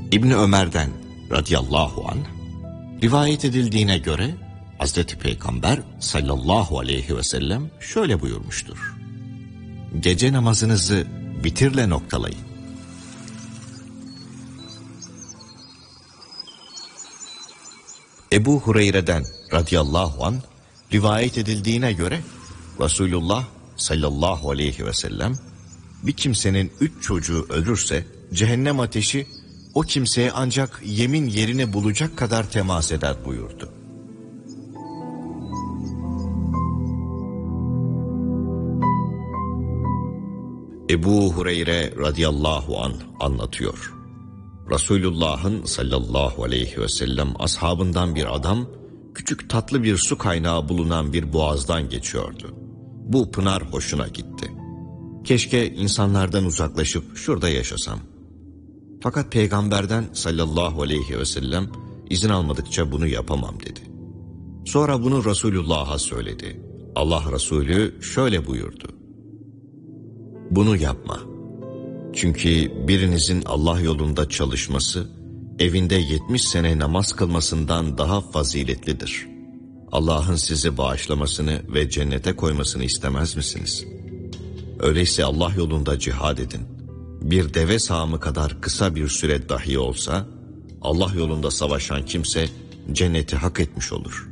İbni Ömer'den radıyallahu anh rivayet edildiğine göre Hazreti Peygamber sallallahu aleyhi ve sellem şöyle buyurmuştur: gece namazınızı vitirle noktalayın. Ebu Hureyre'den radıyallahu anh rivayet edildiğine göre Resulullah sallallahu aleyhi ve sellem bir kimsenin 3 çocuğu ölürse cehennem ateşi o kimseye ancak yemin yerini bulacak kadar temas eder buyurdu. Ebu Hureyre radıyallahu anh anlatıyor. Resulullah'ın sallallahu aleyhi ve sellem ashabından bir adam küçük tatlı bir su kaynağı bulunan bir boğazdan geçiyordu. Bu pınar hoşuna gitti. Keşke insanlardan uzaklaşıp şurada yaşasam. Fakat peygamberden sallallahu aleyhi ve sellem izin almadıkça bunu yapamam dedi. Sonra bunu Resulullah'a söyledi. Allah Resulü şöyle buyurdu: bunu yapma. Çünkü birinizin Allah yolunda çalışması, evinde 70 sene namaz kılmasından daha faziletlidir. Allah'ın sizi bağışlamasını ve cennete koymasını istemez misiniz? Öyleyse Allah yolunda cihad edin. Bir deve sağımı kadar kısa bir süre dahi olsa, Allah yolunda savaşan kimse cenneti hak etmiş olur.